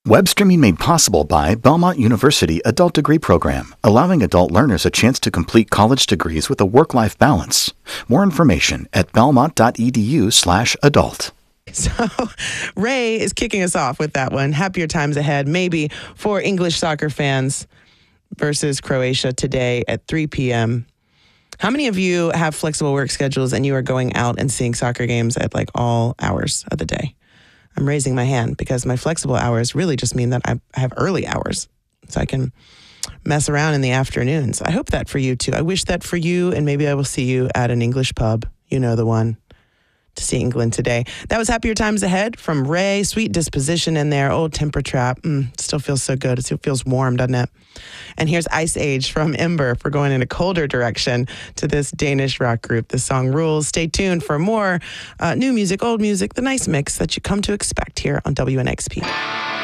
Web streaming made possible by Belmont University Adult Degree Program, allowing adult learners a chance to complete college degrees with a work-life balance. More information at belmont.edu/adult. So Ray is kicking us off with that one. Happier times ahead, maybe for English soccer fans versus Croatia today at 3 p.m. How many of you have flexible work schedules and you are going out and seeing soccer games at like all hours of the day? I'm raising my hand because my flexible hours really just mean that I have early hours, so I can mess around in the afternoons. I hope that for you too. I wish that for you, and maybe I will see you at an English pub. You know the one, to see England today. That was Happier Times Ahead from Ray. Sweet disposition in there. Old temper trap. Still feels so good. It still feels warm, doesn't it? And here's Ice Age from Ember for going in a colder direction to this Danish rock group. The song rules. Stay tuned for more new music, old music, the nice mix that you come to expect here on WNXP.